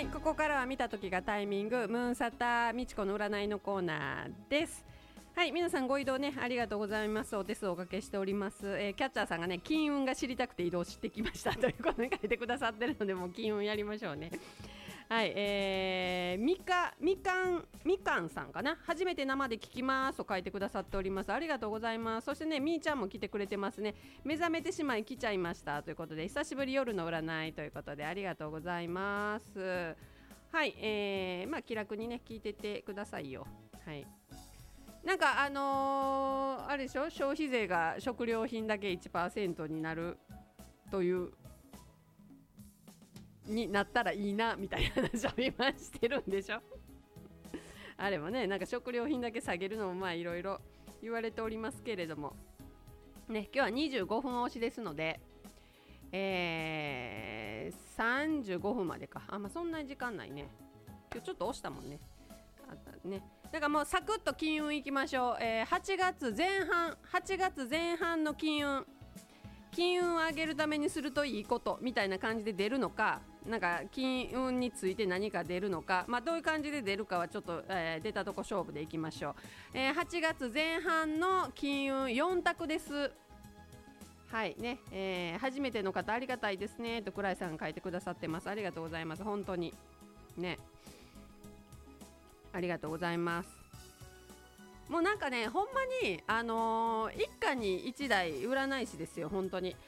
、ここからは見た時がタイミングムーンサターみちこの占いのコーナーです。はい、皆さんご移動ねありがとうございます。お手数をおかけしております。キャッチャーさんがね金運が知りたくて移動してきましたということで書いてくださってるので、もう金運やりましょうね。はい、みかんさんかな、初めて生で聞きますと書いてくださっております。ありがとうございます。そしてねみーちゃんも来てくれてますね。目覚めてしまい来ちゃいましたということで、久しぶり夜の占いということでありがとうございます。はい、気楽にね聞いててくださいよ。はい、なんかあれでしょ、消費税が食料品だけ 1% になるというになったらいいなみたいな話を今してるんでしょあれもね、なんか食料品だけ下げるのもまあいろいろ言われておりますけれどもね、今日は25分押しですので、35分までか。まあそんなに時間ないね。今日ちょっと押したもんね。だからもうサクッと金運いきましょう。8月前半の金運を上げるためにするといいことみたいな感じで出るのか、なんか金運について何か出るのか、どういう感じで出るかはちょっと、出たとこ勝負でいきましょう。8月前半の金運4択です。はいね、初めての方ありがたいですねと倉井さんが書いてくださってます。ありがとうございます。本当にね、ありがとうございます。もうなんかね、ほんまに一家に一台占い師ですよ本当に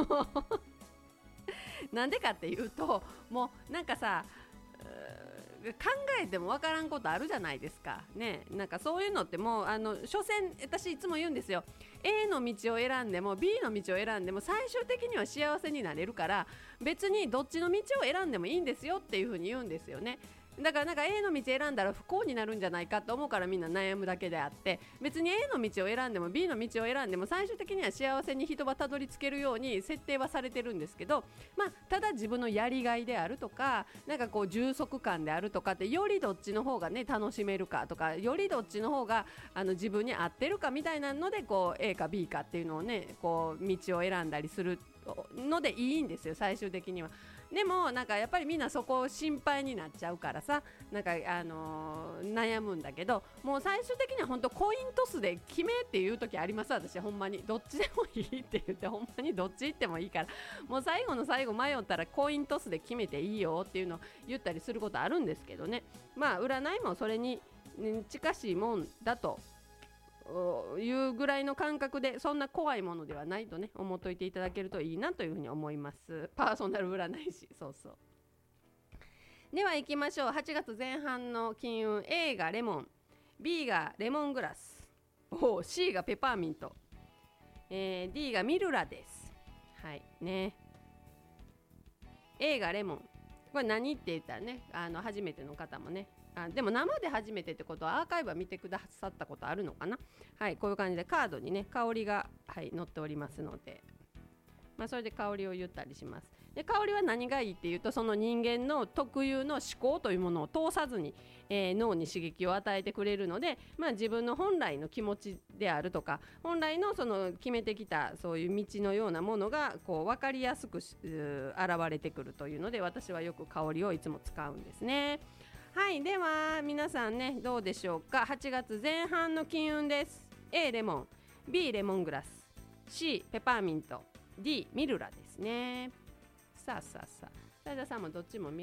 なんでかっていうと、もうなんかさ考えてもわからんことあるじゃないですかね。なんかそういうのってもう所詮私いつも言うんですよ。 A の道を選んでも B の道を選んでも最終的には幸せになれるから、別にどっちの道を選んでもいいんですよっていうふうに言うんですよね。だからなんか A の道選んだら不幸になるんじゃないかと思うからみんな悩むだけであって、別に A の道を選んでも B の道を選んでも最終的には幸せに人はたどり着けるように設定はされてるんですけど、ただ自分のやりがいであるとか、なんかこう充足感であるとかって、よりどっちの方がね楽しめるかとか、よりどっちの方が自分に合ってるかみたいなので、こう A か B かっていうのをねこう道を選んだりするのでいいんですよ最終的には。でもなんかやっぱりみんなそこ心配になっちゃうからさ、なんか悩むんだけど、もう最終的には本当コイントスで決めっていう時あります。私ほんまにどっちでもいいって言って、ほんまにどっち行ってもいいから、もう最後の最後迷ったらコイントスで決めていいよっていうのを言ったりすることあるんですけどね。占いもそれに近しいもんだというぐらいの感覚で、そんな怖いものではないとね思っといていただけるといいなというふうに思います。パーソナル占い師、そうそう。では行きましょう。8月前半の金運、 A がレモン、 B がレモングラス、C がペパーミント、D がミルラです。はいね、 A がレモン、これ何って言ったらね初めての方もね、でも生で初めてってことはアーカイブは見てくださったことあるのかな。はい、こういう感じでカードにね香りが、載っておりますので、それで香りを言ったりします。で香りは何がいいっていうと、その人間の特有の思考というものを通さずに、脳に刺激を与えてくれるので、自分の本来の気持ちであるとか、本来のその決めてきたそういう道のようなものがこう分かりやすく現れてくるというので、私はよく香りをいつも使うんですね。はい、では皆さんねどうでしょうか。8月前半の金運です。 A レモン、 B レモングラス、 C ペパーミント、 D ミルラですね。さあ、田さんもどっちも見